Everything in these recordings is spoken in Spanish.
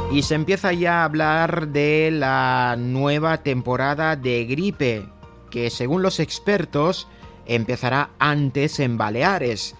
Y se empieza ya a hablar de la nueva temporada de gripe, que según los expertos empezará antes en Baleares.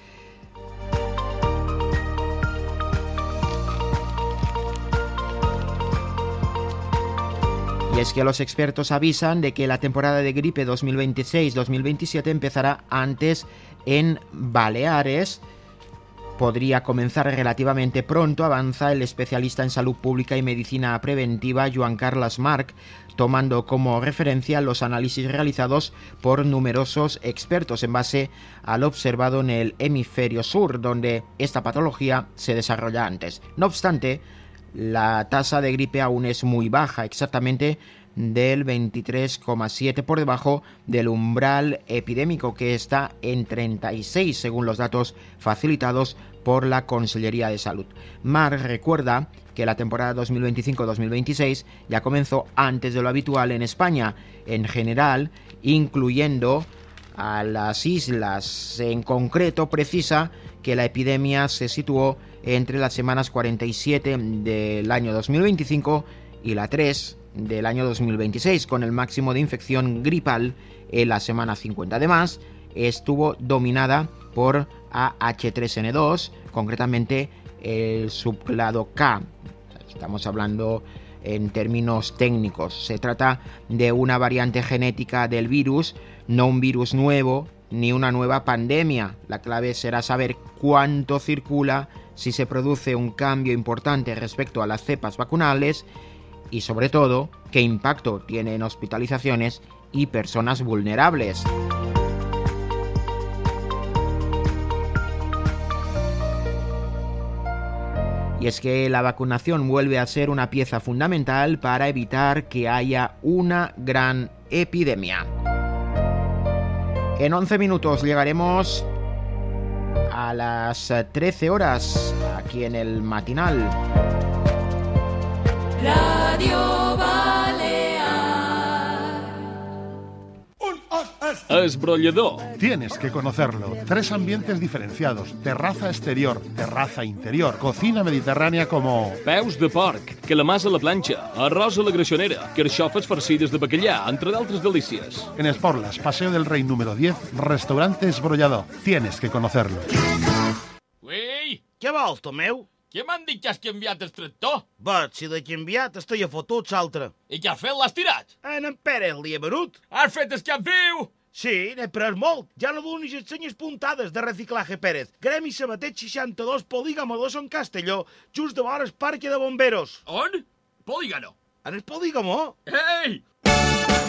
Y es que los expertos avisan de que la temporada de gripe 2026-2027 empezará antes en Baleares. Podría comenzar relativamente pronto, avanza el especialista en salud pública y medicina preventiva Joan Carles March, tomando como referencia los análisis realizados por numerosos expertos en base al observado en el hemisferio sur, donde esta patología se desarrolla antes. No obstante, la tasa de gripe aún es muy baja, exactamente del 23,7 por debajo del umbral epidémico, que está en 36 según los datos facilitados por la Consellería de Salud. March recuerda que la temporada 2025-2026 ya comenzó antes de lo habitual en España, en general, incluyendo a las islas. En concreto, precisa que la epidemia se situó entre las semanas 47 del año 2025 y la 3 del año 2026, con el máximo de infección gripal en la semana 50. Además, estuvo dominada por AH3N2, concretamente el subclado K. Estamos hablando en términos técnicos. Se trata de una variante genética del virus, no un virus nuevo ni una nueva pandemia. La clave será saber cuánto circula, si se produce un cambio importante respecto a las cepas vacunales y, sobre todo, qué impacto tiene en hospitalizaciones y personas vulnerables. Y es que la vacunación vuelve a ser una pieza fundamental para evitar que haya una gran epidemia. En 11 minutos llegaremos a las 13 horas aquí en el matinal. Radio Balear. Esbrollador. Tienes que conocerlo. 3 ambientes diferenciados. Terraza exterior, terraza interior, cocina mediterránea como... Peus de porc, calamars a la planxa, arròs a la greixonera, carxofes farcides de bacallà, entre d'altres delícies. En Esporlas, Paseo del Rey número 10, restaurante Esbrollador. Tienes que conocerlo. Ui! Què vols, Tomeu? Què m'han dit que has canviat el tractor? Vaig, si l'he canviat, estic a fotut, s'altre. I què has fet? L'has tirat? En Pérez li he venut. Has fet el cap viu! Sí, n'he pres molt. Ja no donis les senyes puntades de Reciclaje Pérez. Gremi Sabatet 62, Polígamo 2 en Castelló, just de vora el parque de bomberos. On? Polígono. En el Polígamo? Ei!